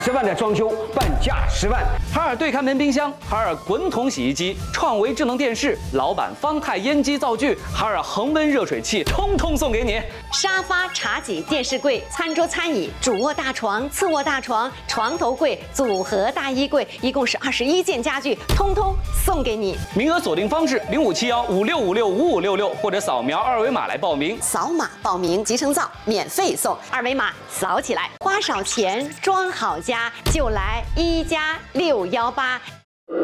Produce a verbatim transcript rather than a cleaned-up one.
十万的装修，半价十万。 海尔对看门冰箱、海尔滚筒洗衣机、创维智能电视、老板方太烟机灶具、海尔恒温热水器，通通送给你。 沙发、茶几、电视柜、餐桌、餐椅、主卧大床、次卧大床、床头柜、组合大衣柜，一共是二十一件家具，通通送给你。 名额锁定方式：零五七幺五六五六五五六六，或者扫描二维码来报名。 扫码报名集成灶免费送，二维码扫起来，花少钱装好家，就来一加六幺八。